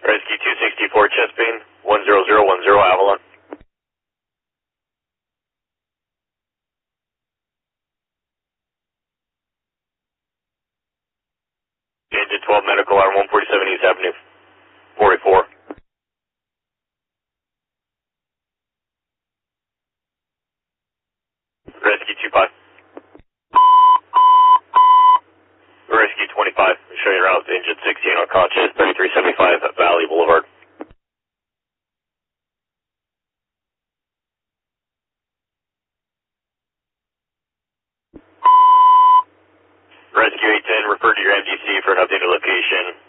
Rescue 264 Chespin, 10010 Avalon. Engine 12 medical arm 147 East Avenue, 44. Rescue 25. Rescue 25, showing you route to engine 16 unconscious, 3375 Valley Boulevard. Rescue 810, refer to your MDC for an updated location.